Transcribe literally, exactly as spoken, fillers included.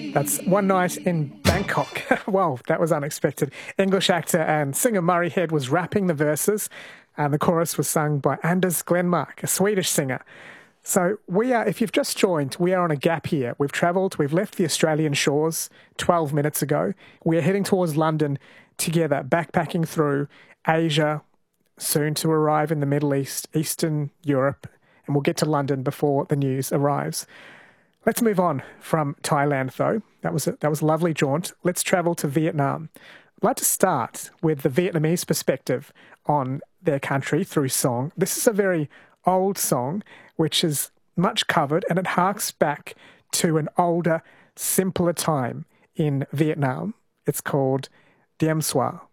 That's One Night in Bangkok. Wow, that was unexpected. English actor and singer Murray Head was rapping the verses, and the chorus was sung by Anders Glenmark, a Swedish singer. So we are, if you've just joined, we are on a gap here. We've travelled, we've left the Australian shores twelve minutes ago. We are heading towards London together, backpacking through Asia, soon to arrive in the Middle East, Eastern Europe, and we'll get to London before the news arrives. Let's move on from Thailand, though. That was a, that was a lovely jaunt. Let's travel to Vietnam. I'd like to start with the Vietnamese perspective on their country through song. This is a very old song, which is much covered, and it harks back to an older, simpler time in Vietnam. It's called Diem Soir.